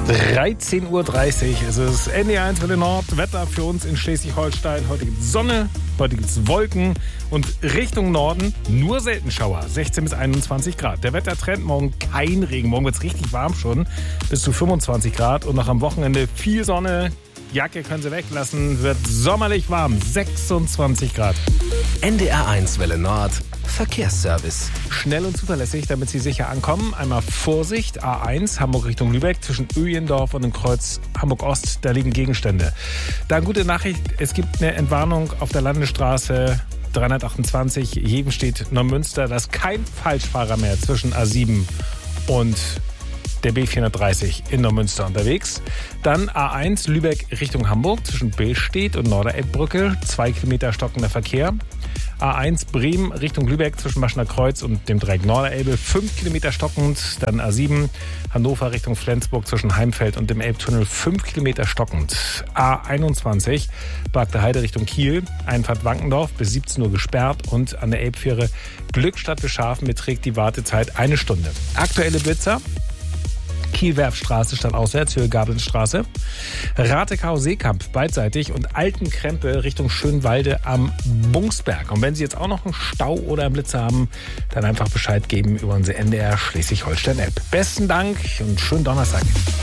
13:30 Uhr. Es ist NDR1 Welle Nord. Wetter für uns in Schleswig-Holstein. Heute gibt es Sonne, heute gibt es Wolken und Richtung Norden nur selten Schauer. 16 bis 21 Grad. Der Wettertrend, morgen kein Regen. Morgen wird es richtig warm schon, bis zu 25 Grad. Und noch am Wochenende viel Sonne. Jacke können Sie weglassen. Wird sommerlich warm. 26 Grad. NDR1 Welle Nord. Verkehrsservice. Schnell und zuverlässig, damit Sie sicher ankommen. Einmal Vorsicht, A1, Hamburg Richtung Lübeck, zwischen Öjendorf und dem Kreuz Hamburg-Ost, da liegen Gegenstände. Dann gute Nachricht, es gibt eine Entwarnung auf der Landesstraße 328, Jevenstedt-Neumünster. Da ist kein Falschfahrer mehr zwischen A7 und der B430 in Neumünster unterwegs. Dann A1 Lübeck Richtung Hamburg zwischen Billstedt und Norderelbbrücke, 2 Kilometer stockender Verkehr. A1 Bremen Richtung Lübeck zwischen Maschner Kreuz und dem Dreieck Norderelbe, 5 Kilometer stockend. Dann A7 Hannover Richtung Flensburg zwischen Heimfeld und dem Elbtunnel, 5 Kilometer stockend. A21 Bargter Heide Richtung Kiel, Einfahrt Wankendorf bis 17 Uhr gesperrt und an der Elbfähre Glückstadt Beschafen beträgt die Wartezeit 1 Stunde. Aktuelle Blitzer: Kiel-Werfstraße statt auswärts, Höhe Gabelstraße. Ratekau-Seekamp beidseitig und Altenkrempel Richtung Schönwalde am Bungsberg. Und wenn Sie jetzt auch noch einen Stau oder einen Blitzer haben, dann einfach Bescheid geben über unsere NDR Schleswig-Holstein-App. Besten Dank und schönen Donnerstag.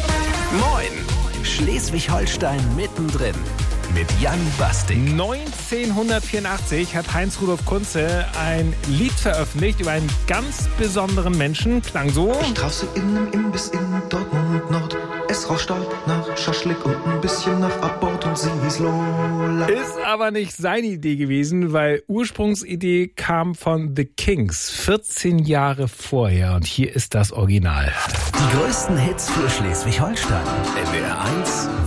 Moin! Schleswig-Holstein mittendrin. Mit Jan Bastik. 1984 hat Heinz-Rudolf Kunze ein Lied veröffentlicht über einen ganz besonderen Menschen. Klang so. Ich traf sie in einem Imbiss in Dortmund Nord. Es rauscht dort nach Schaschlik und ein bisschen nach Abort und sie hieß Lola. Ist aber nicht seine Idee gewesen, weil Ursprungsidee kam von The Kings 14 Jahre vorher. Und hier ist das Original. Die größten Hits für Schleswig-Holstein. NDR 1